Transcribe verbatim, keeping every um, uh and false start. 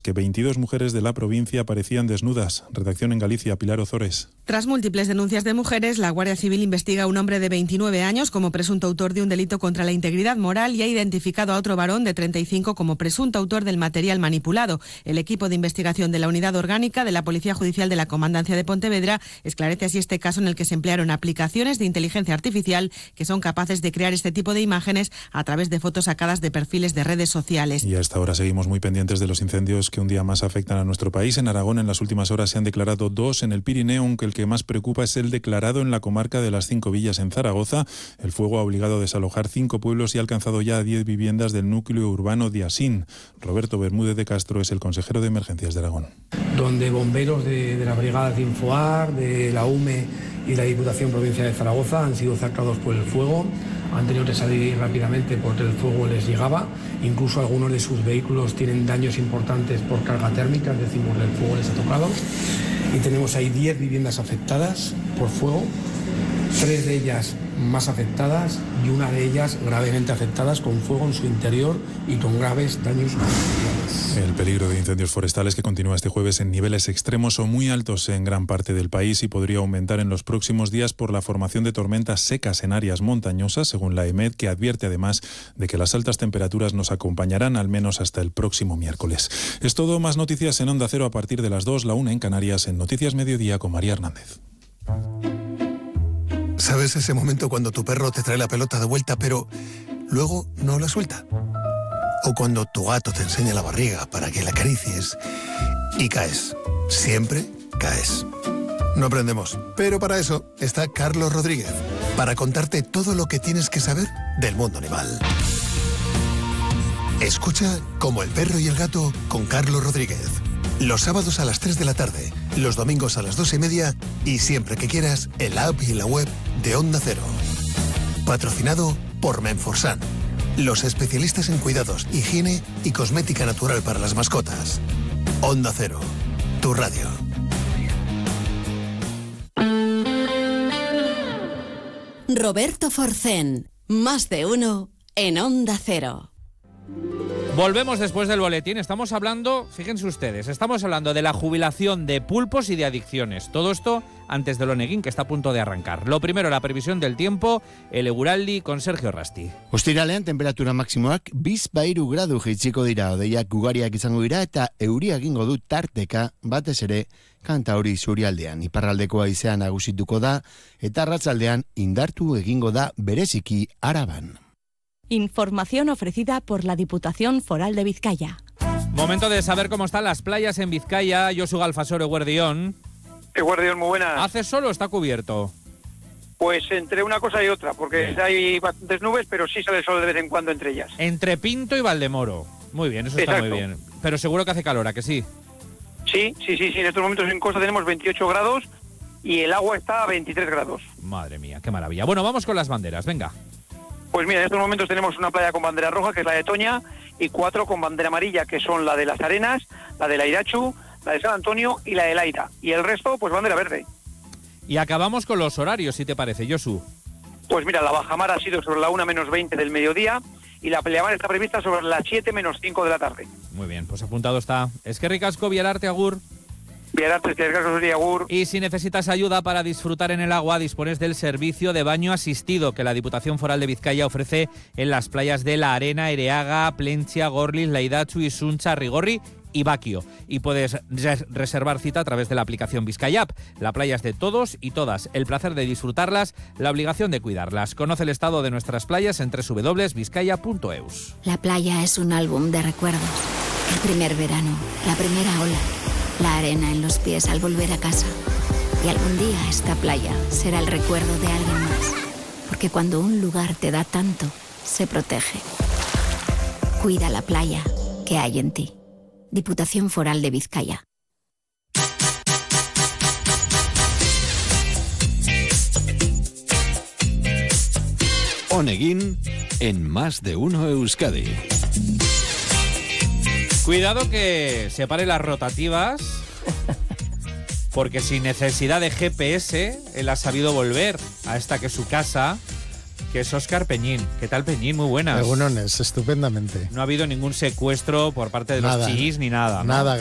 que veintidós mujeres de la provincia aparecían desnudas. Redacción en Galicia, Pilar Ozores. Tras múltiples denuncias de mujeres, la Guardia Civil investiga a un hombre de veintinueve años como presunto autor de un delito contra la integridad moral y ha identificado a otro varón de treinta y cinco como presunto autor del material manipulado. El equipo de investigación de la Unidad Orgánica de la Policía Judicial de la Comandancia de Pontevedra esclarece así este caso en el que se emplearon aplicaciones de inteligencia artificial que son capaces de crear este tipo de imágenes a través de fotos sacadas de perfiles de redes sociales. Y hasta ahora seguimos muy pendientes de los incendios que un día más afectan a nuestro país. En Aragón, en las últimas horas se han declarado dos en el Pirineo, aunque el que más preocupa es el declarado en la comarca de las Cinco Villas, en Zaragoza. El fuego ha obligado a desalojar cinco pueblos y ha alcanzado ya a diez viviendas del núcleo urbano de Asín. Roberto Bermúdez de Castro es el consejero de Emergencias de Aragón. Donde bomberos de, de la Brigada de Infoar, de la U M E y la Diputación Provincial de Zaragoza han sido sacados por el fuego. Han tenido que salir rápidamente porque el fuego les llegaba. Incluso algunos de sus vehículos tienen daños importantes por carga térmica, es decir, por el fuego les ha tocado. Y tenemos ahí diez viviendas afectadas por fuego, tres de ellas más afectadas y una de ellas gravemente afectadas con fuego en su interior y con graves daños materiales. El peligro de incendios forestales que continúa este jueves en niveles extremos o muy altos en gran parte del país y podría aumentar en los próximos días por la formación de tormentas secas en áreas montañosas, según la EMET, que advierte además de que las altas temperaturas nos acompañarán al menos hasta el próximo miércoles. Es todo, más noticias en Onda Cero a partir de las dos, la una en Canarias, en Noticias Mediodía con María Hernández. ¿Sabes ese momento cuando tu perro te trae la pelota de vuelta, pero luego no la suelta? O cuando tu gato te enseña la barriga para que la acaricies y caes. Siempre caes. No aprendemos, pero para eso está Carlos Rodríguez, para contarte todo lo que tienes que saber del mundo animal. Escucha Como el perro y el gato con Carlos Rodríguez. Los sábados a las tres de la tarde, los domingos a las dos y media y siempre que quieras en la app y en la web de Onda Cero. Patrocinado por Menforsan, los especialistas en cuidados, higiene y cosmética natural para las mascotas. Onda Cero, tu radio. Roberto Forcén, más de uno en Onda Cero. Volvemos después del boletín. Estamos hablando, fíjense ustedes, estamos hablando de la jubilación de pulpos y de adicciones. Todo esto antes del Oneguín, que está a punto de arrancar. Lo primero, la previsión del tiempo, el Eguraldi con Sergio Rasti. Ostiralean temperatura maximoak biz bairu gradu jaitsiko dira, odeiak ugariak izango dira eta euria egingo du tarteka, batez ere Kantauri zurialdean. Iparraldeko haizea nagusituko da eta arratsaldean indartu egingo da bereziki Araban. Información ofrecida por la Diputación Foral de Vizcaya. Momento de saber cómo están las playas en Vizcaya. Josu Galfasoro, Eguerdión. Eguerdión, muy buena. ¿Hace sol o está cubierto? Pues entre una cosa y otra, porque bien, hay bastantes nubes, pero sí sale el sol de vez en cuando entre ellas. Entre Pinto y Valdemoro. Muy bien, eso está Exacto. muy bien. Pero seguro que hace calor, ¿a que sí? Sí, sí, sí, sí. En estos momentos en Costa tenemos veintiocho grados y el agua está a veintitrés grados. Madre mía, qué maravilla. Bueno, vamos con las banderas, venga. Pues mira, en estos momentos tenemos una playa con bandera roja, que es la de Toña, y cuatro con bandera amarilla, que son la de Las Arenas, la de la Irachu, la de San Antonio y la de Laira. Y el resto, pues bandera verde. Y acabamos con los horarios, si te parece, Josu. Pues mira, la bajamar ha sido sobre la una menos veinte del mediodía y la pleamar está prevista sobre las siete menos cinco de la tarde. Muy bien, pues apuntado está. Es que ricasco, Vialarte, agur. Y si necesitas ayuda para disfrutar en el agua, dispones del servicio de baño asistido que la Diputación Foral de Vizcaya ofrece en las playas de La Arena, Ereaga, Plentzia, Gorliz, Laidatxu, Isuncha, Rigorri y Baquio. Y puedes res- reservar cita a través de la aplicación Vizcaya App. La playa es de todos y todas. El placer de disfrutarlas, la obligación de cuidarlas. Conoce el estado de nuestras playas en doble u doble u doble u punto vizcaya punto eus. La playa es un álbum de recuerdos. El primer verano, la primera ola, la arena en los pies al volver a casa. Y algún día esta playa será el recuerdo de alguien más. Porque cuando un lugar te da tanto, se protege. Cuida la playa que hay en ti. Diputación Foral de Vizcaya. Oneguín en Más de Uno Euskadi. Cuidado que separe las rotativas, porque sin necesidad de G P S, él ha sabido volver a esta que es su casa que es Óscar Peñín. ¿Qué tal, Peñín? Muy buenas. Egunones, estupendamente. No ha habido ningún secuestro por parte de nada, los chiís ni nada, ¿no? Nada.